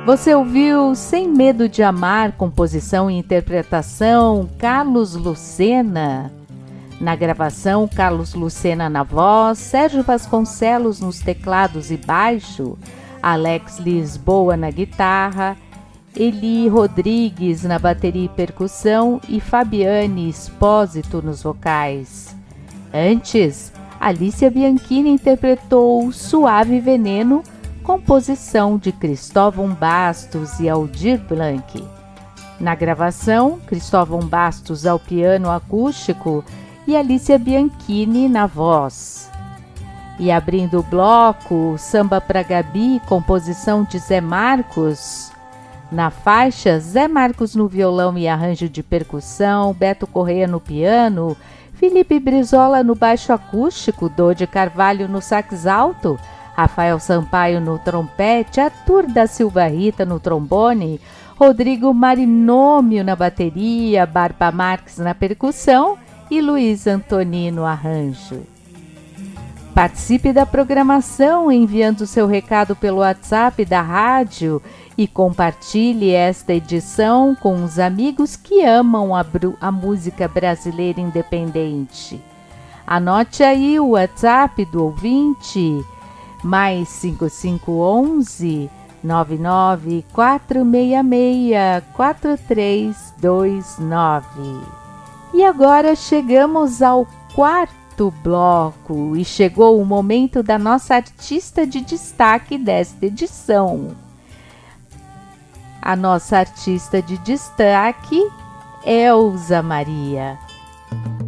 Você ouviu Sem Medo de Amar, composição e interpretação Carlos Lucena. Na gravação, Carlos Lucena na voz, Sérgio Vasconcelos nos teclados e baixo, Alex Lisboa na guitarra, Eli Rodrigues na bateria e percussão e Fabiane Espósito nos vocais. Antes, Alicia Bianchini interpretou Suave Veneno, composição de Cristóvão Bastos e Aldir Blanc. Na gravação, Cristóvão Bastos ao piano acústico e Alicia Bianchini na voz. E abrindo o bloco, Samba pra Gabi, composição de Zé Marcos. Na faixa, Zé Marcos no violão e arranjo de percussão, Beto Correia no piano, Felipe Brizola no baixo acústico, Dodi Carvalho no sax alto, Rafael Sampaio no trompete, Arthur da Silva Rita no trombone, Rodrigo Marinômio na bateria, Barba Marques na percussão e Luiz Antoni no arranjo. Participe da programação enviando seu recado pelo WhatsApp da rádio e compartilhe esta edição com os amigos que amam a música brasileira independente. Anote aí o WhatsApp do ouvinte, mais 5511 99466 4329. E agora chegamos ao quarto bloco e chegou o momento da nossa artista de destaque desta edição. A nossa artista de destaque é Elza Maria.